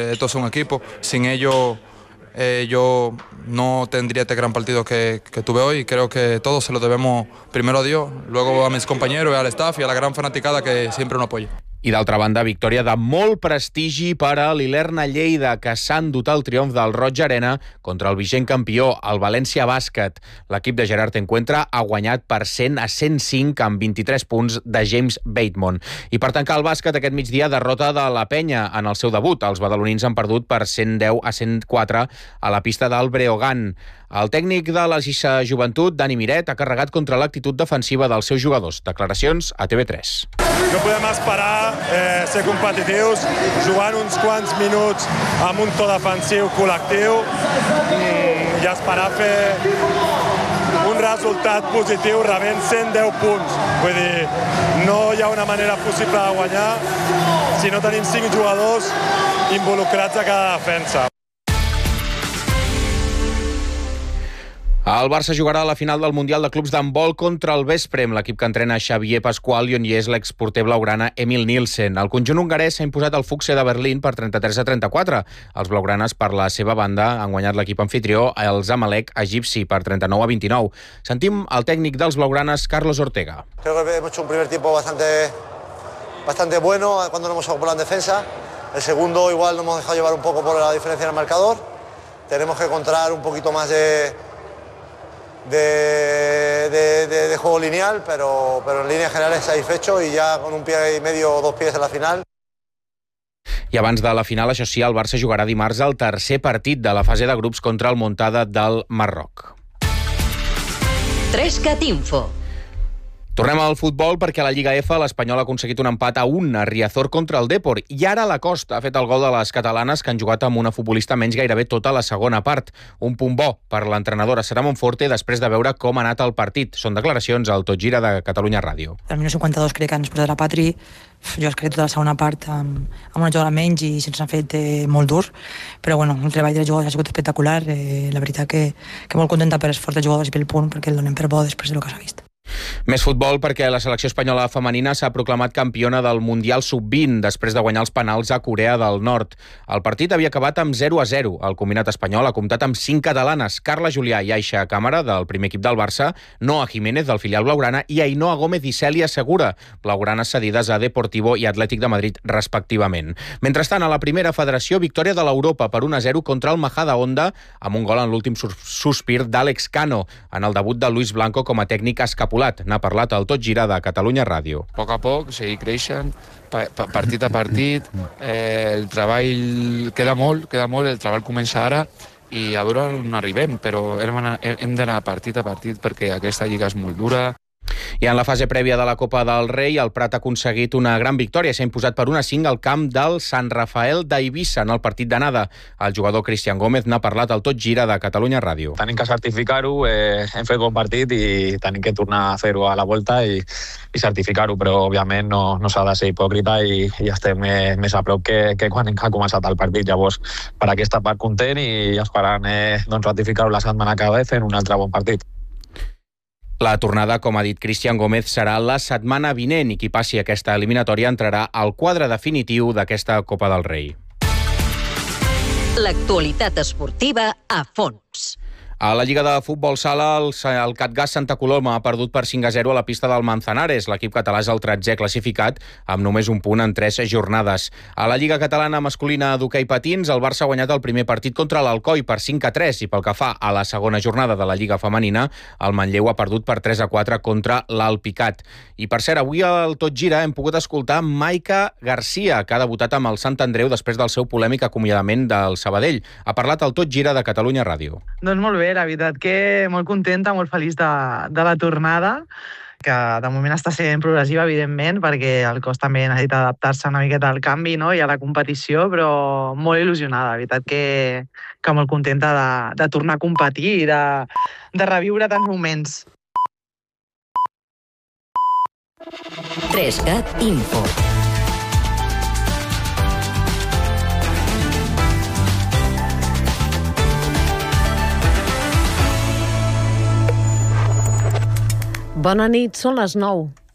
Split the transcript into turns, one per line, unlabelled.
esto es un equipo. Sin ellos yo no tendría este gran partido que tuve hoy. Creo que todo se lo debemos primero a Dios, luego a mis compañeros, al staff y a la gran fanaticada que siempre nos apoya.
I d'altra banda, victòria de molt prestigi per a l'Ilerna Lleida, que s'ha endut el triomf del Roig Arena contra el vigent campió, el València Bàsquet. L'equip de Gerard Encuentra ha guanyat per 100-105 amb 23 punts de James Bateman. I per tancar el bàsquet aquest migdia, derrota de la Penya en el seu debut. Els badalonins han perdut per 110-104 a la pista del Breogán. El tècnic de la Joventut, Dani Miret, ha carregat contra l'actitud defensiva dels seus jugadors. Declaracions a TV3.
No podem esperar ser competitius, jugant uns quants minuts amb un to defensiu col·lectiu i esperar fer un resultat positiu rebent 110 punts. Vull dir, no hi ha una manera possible de guanyar si no tenim 5 jugadors involucrats a cada defensa.
El Barça jugarà a la final del Mundial de Clubs d'Handbol contra el Vesprem, l'equip que entrena Xavier Pasqual i on hi és l'exporter blaugrana Emil Nielsen. El conjunt hongarès s'ha imposat al Fuchse de Berlín per 33-34. Els blaugranes, per la seva banda, han guanyat l'equip anfitrió, el Zamalek egipci, per 39-29. Sentim el tècnic dels blaugranes, Carlos Ortega.
Creo que hemos hecho un primer tiempo bastante bueno cuando nos hemos ocupado en defensa. El segundo igual nos hemos dejado llevar un poco por la diferencia en el marcador. Tenemos que encontrar un poquito más de juego lineal, pero en líneas generales satisfecho y ya con un pie y medio o 2 pies en la final.
I abans de la final, això sí, el Barça jugarà dimarts el tercer partit de la fase de grups contra el Montcada del Marroc.
3cat Info.
Tornem al futbol perquè a la Lliga F l'Espanyol ha aconseguit un empat a 1 a Riazor contra el Depor i ara la Costa ha fet el gol de les catalanes que han jugat amb una futbolista menys gairebé tota la segona part. Un punt bo per l'entrenadora Sara Monforte després de veure com ha anat el partit. Són declaracions al Tot Gira de Catalunya Ràdio.
Al minut 52 crec que ens posat la Patri. Jo es crec tota la segona part amb una jugada menys i se'ns ha fet molt dur, però bueno, el treball dels jugadors ha sigut espectacular. La veritat que molt contenta per l'esforç dels jugadors i pel punt, perquè el donem per bo després del que s'ha vist.
Més futbol perquè la selecció espanyola femenina s'ha proclamat campiona del Mundial Sub-20 després de guanyar els penals a Corea del Nord. El partit havia acabat amb 0-0. El combinat espanyol ha comptat amb 5 catalanes, Carla Julià i Aixa Càmara, del primer equip del Barça, Noa Jiménez, del filial blaugrana, i Ainhoa Gómez i Cèlia Segura, blaugranes cedides a Deportivo i Atlètic de Madrid, respectivament. Mentrestant, a la primera federació, victòria de l'Europa per 1-0 contra el Majadahonda, amb un gol en l'últim sospir d'Àlex Cano, en el debut de Luis Blanco com a tècnic escapulat. N'ha parlat al Tot Gira de Catalunya Ràdio.
A poc a poc, seguir creixent, partit a partit, el treball queda molt, el treball comença ara i a veure on arribem, però hem d'anar partit a partit perquè aquesta lliga és molt dura.
I en la fase prèvia de la Copa del Rei, el Prat ha aconseguit una gran victòria. S'ha imposat per 1-5 al camp del Sant Rafael d'Eivissa en el partit d'anada. El jugador Cristian Gómez n'ha parlat al Tot Gira de Catalunya Ràdio.
Tenim que certificar-ho, hem fet bon partit i tenim que tornar a fer-ho a la volta i certificar-ho, però òbviament no s'ha de ser hipòcrita i estem més a prop que quan ha començat el partit. Llavors, per aquesta part content i esperant ratificar-ho la setmana que ve fent un altre bon partit.
La tornada, com ha dit Cristian Gómez, serà la setmana vinent i qui passi aquesta eliminatòria entrarà al quadre definitiu d'aquesta Copa del Rei.
L'actualitat esportiva a fons.
A la Lliga de Futbol Sala, el Catgas Santa Coloma ha perdut per 5-0 a la pista del Manzanares. L'equip català és el 13è classificat, amb només un punt en 3 jornades. A la Lliga Catalana Masculina d'Hoquei Patins, el Barça ha guanyat el primer partit contra l'Alcoi per 5-3 i pel que fa a la segona jornada de la Lliga Femenina, el Manlleu ha perdut per 3-4 contra l'Alpicat. I per cert, avui al Tot Gira hem pogut escoltar Maica Garcia, que ha debutat amb el Sant Andreu després del seu polèmic acomiadament del Sabadell. Ha parlat al Tot Gira de Catalunya Ràdio.
Doncs molt bé, la veritat que molt contenta, molt feliç de la tornada, que de moment està sent progressiva, evidentment, perquè el cos també necessita adaptar-se una miqueta al canvi, no? I a la competició, però molt il·lusionada, la veritat que molt contenta de tornar a competir i de reviure tants moments.
3cat Info.
Bona nit, són les 9.